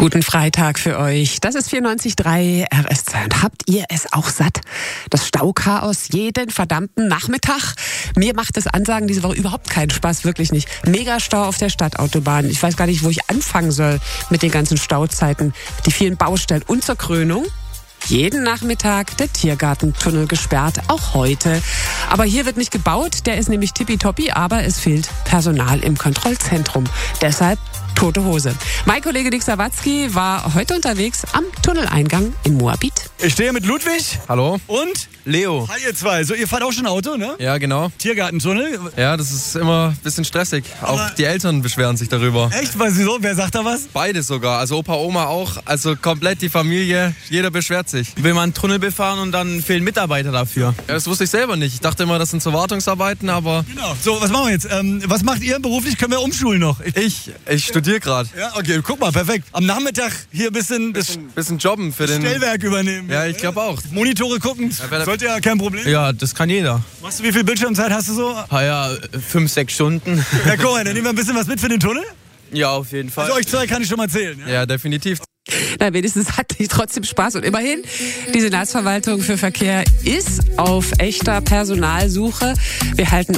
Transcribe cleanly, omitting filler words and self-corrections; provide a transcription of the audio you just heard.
Guten Freitag für euch. Das ist 94.3 RS2. Und habt ihr es auch satt? Das Stauchaos jeden verdammten Nachmittag? Mir macht das Ansagen diese Woche überhaupt keinen Spaß, wirklich nicht. Megastau auf der Stadtautobahn. Ich weiß gar nicht, wo ich anfangen soll mit den ganzen Stauzeiten, die vielen Baustellen und zur Krönung. Jeden Nachmittag der Tiergartentunnel gesperrt, auch heute. Aber hier wird nicht gebaut, der ist nämlich tippitoppi, aber es fehlt Personal im Kontrollzentrum. Deshalb tote Hose. Mein Kollege Nick Sawatzki war heute unterwegs am Tunneleingang in Moabit. Ich stehe mit Ludwig. Hallo. Und Leo. Hi ihr zwei. So, ihr fahrt auch schon Auto, ne? Ja, genau. Tiergartentunnel. Ja, das ist immer ein bisschen stressig. Auch die Eltern beschweren sich darüber. Echt? Wieso? Wer sagt da was? Beides sogar. Also Opa, Oma auch. Also komplett die Familie. Jeder beschwert sich. Will man einen Tunnel befahren und dann fehlen Mitarbeiter dafür. Ja, das wusste ich selber nicht. Ich dachte immer, das sind so Wartungsarbeiten, aber... Genau. So, was machen wir jetzt? Was macht ihr beruflich? Können wir umschulen noch? Ich studiere gerade. Ja, okay. Guck mal, perfekt. Am Nachmittag hier ein bisschen jobben für den... Stellwerk übernehmen. Ja, ich glaube auch. Monitore gucken. Sollte ja kein Problem. Ja, das kann jeder. Machst du, wie viel Bildschirmzeit hast du so? Ja, 5-6 Stunden. Ja, guck mal, dann nehmen wir ein bisschen was mit für den Tunnel. Ja, auf jeden Fall. Also euch zwei kann ich schon mal zählen. Ja? Ja, definitiv. Na, wenigstens hat die trotzdem Spaß. Und immerhin, die Senatsverwaltung für Verkehr ist auf echter Personalsuche. Wir halten